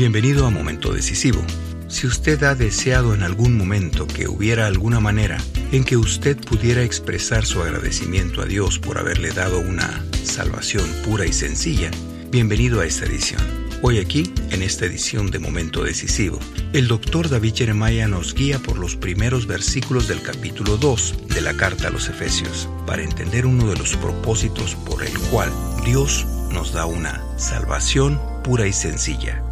Bienvenido a Momento Decisivo. Si usted ha deseado en algún momento que hubiera alguna manera en que usted pudiera expresar su agradecimiento a Dios por haberle dado una salvación pura y sencilla, bienvenido a esta edición. Hoy aquí, en esta edición de Momento Decisivo, el Dr. David Jeremiah nos guía por los primeros versículos del capítulo 2 de la Carta a los Efesios, para entender uno de los propósitos por el cual Dios nos da una salvación pura y sencilla.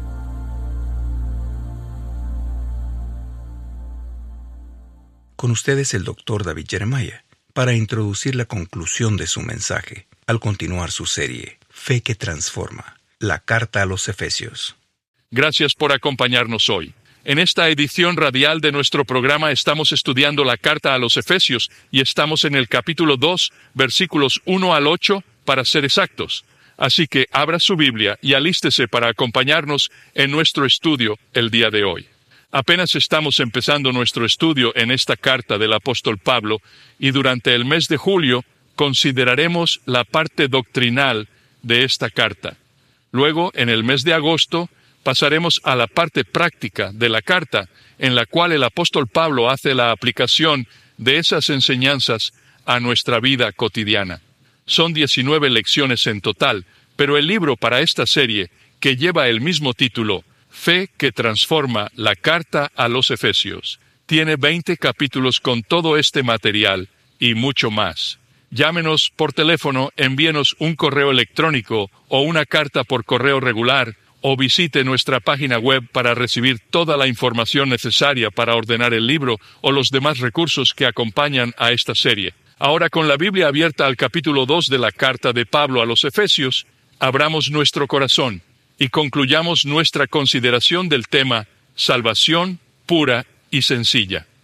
Con ustedes el Dr. David Jeremiah, para introducir la conclusión de su mensaje, al continuar su serie, Fe que Transforma, la Carta a los Efesios. Gracias por acompañarnos hoy. En esta edición radial de nuestro programa estamos estudiando la Carta a los Efesios y estamos en el capítulo 2, versículos 1 al 8, para ser exactos. Así que abra su Biblia y alístese para acompañarnos en nuestro estudio el día de hoy. Apenas estamos empezando nuestro estudio en esta carta del apóstol Pablo y durante el mes de julio consideraremos la parte doctrinal de esta carta. Luego, en el mes de agosto, pasaremos a la parte práctica de la carta, en la cual el apóstol Pablo hace la aplicación de esas enseñanzas a nuestra vida cotidiana. Son 19 lecciones en total, pero el libro para esta serie, que lleva el mismo título, Fe que Transforma, la Carta a los Efesios, tiene 20 capítulos con todo este material y mucho más. Llámenos por teléfono, envíenos un correo electrónico o una carta por correo regular, o visite nuestra página web para recibir toda la información necesaria para ordenar el libro o los demás recursos que acompañan a esta serie. Ahora, con la Biblia abierta al capítulo 2 de la carta de Pablo a los Efesios, abramos nuestro corazón y concluyamos nuestra consideración del tema Salvación pura y sencilla.